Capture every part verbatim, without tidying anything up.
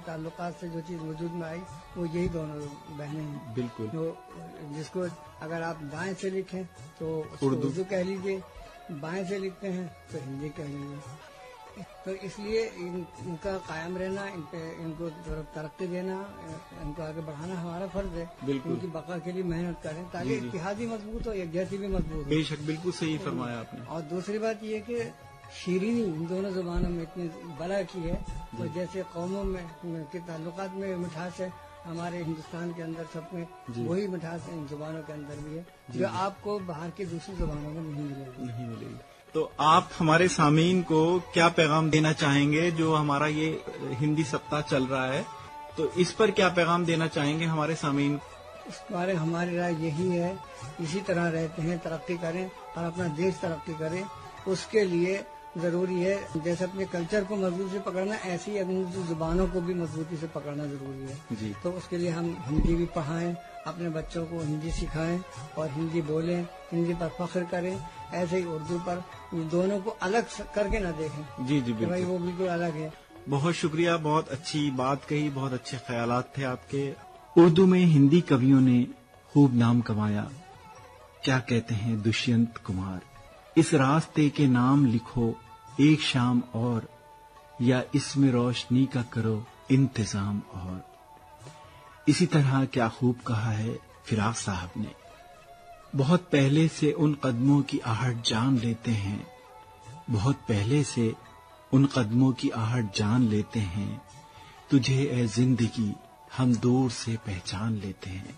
تعلقات سے جو چیز وجود میں آئی وہ یہی دونوں بہنیں ہیں. بالکل. جو جس کو اگر آپ دائیں سے لکھیں تو اس کو اردو کہہ لیجیے، بائیں سے لکھتے ہیں تو ہندی کہہ لیجیے. تو اس لیے ان, ان کا قائم رہنا، ان پہ ان کو ترقی دینا، ان کو آگے بڑھانا ہمارا فرض ہے. ان کی بقا کے لیے محنت کریں تاکہ اتحادی مضبوط ہو، یکجہتی بھی مضبوط ہو. بے شک، بالکل صحیح فرمایا آپ نے. اور دوسری بات یہ کہ شیرینی ان دونوں زبانوں میں اتنی بڑا کی ہے، تو جیسے قوموں میں کے تعلقات میں مٹھاس ہے، ہمارے ہندوستان کے اندر سب میں وہی مٹھاس ان زبانوں کے اندر بھی ہے جو آپ کو باہر کی دوسری زبانوں میں نہیں ملے گی. نہیں ملے گی. تو آپ ہمارے سامعین کو کیا پیغام دینا چاہیں گے؟ جو ہمارا یہ ہندی سپتاہ چل رہا ہے تو اس پر کیا پیغام دینا چاہیں گے ہمارے سامعین؟ اس بارے ہماری رائے یہی ہے، اسی طرح رہتے ہیں، ترقی کریں اور اپنا دیش ترقی کریں. اس کے لیے ضروری ہے جیسے اپنے کلچر کو مضبوطی سے پکڑنا، ایسی اپنی زبانوں کو بھی مضبوطی سے پکڑنا ضروری ہے. جی. تو اس کے لیے ہم ہندی بھی پڑھائیں، اپنے بچوں کو ہندی سکھائیں اور ہندی بولیں، ہندی پر فخر کریں. ایسے ہی اردو پر دونوں کو الگ کر کے نہ دیکھیں. جی جی کہ بھائی وہ بالکل الگ ہے. بہت شکریہ، بہت اچھی بات کہی، بہت اچھے خیالات تھے آپ کے. اردو میں ہندی کویوں نے خوب نام کمایا. کیا کہتے ہیں دشینت کمار، اس راستے کے نام لکھو ایک شام اور، یا اس میں روشنی کا کرو انتظام اور. اسی طرح کیا خوب کہا ہے فراق صاحب نے، بہت پہلے سے ان قدموں کی آہٹ جان لیتے ہیں، بہت پہلے سے ان قدموں کی آہٹ جان لیتے ہیں، تجھے اے زندگی ہم دور سے پہچان لیتے ہیں.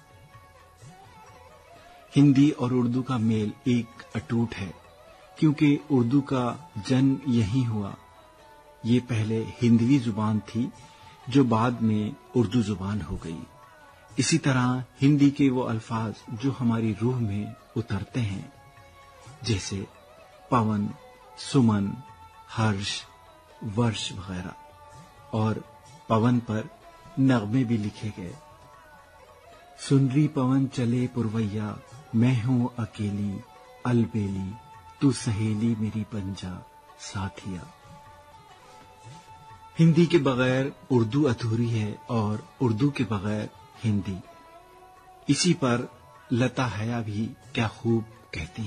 ہندی اور اردو کا میل ایک اٹوٹ ہے، کیونکہ اردو کا جنم یہی ہوا. یہ پہلے ہندوی زبان تھی جو بعد میں اردو زبان ہو گئی. اسی طرح ہندی کے وہ الفاظ جو ہماری روح میں اترتے ہیں، جیسے پون، سمن، ہرش، ورش وغیرہ، اور پون پر نغمے بھی لکھے گئے. سنری پون چلے پرویا، میں ہوں اکیلی البیلی، تو سہیلی میری بن جا ساتھیا. ہندی کے بغیر اردو ادھوری ہے اور اردو کے بغیر ہندی. اسی پر لتا حیا بھی کیا خوب کہتی